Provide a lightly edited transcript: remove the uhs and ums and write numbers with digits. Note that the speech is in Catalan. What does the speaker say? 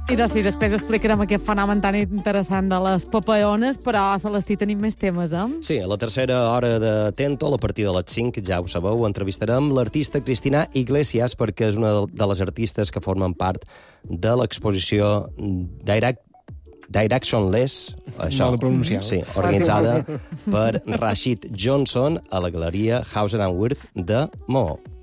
I després explicarem aquest fenomen tan interessant de les papeones, però, Celestí, tenim més temes, Sí, a la tercera hora de Tentol, a partir de les 5, ja ho sabeu, entrevistarem l'artista Cristina Iglesias, perquè és una de les artistes que formen part de l'exposició Directionless, això, sí, organitzada per Rashid Johnson a la Galeria Hauser and Wirth de Maó.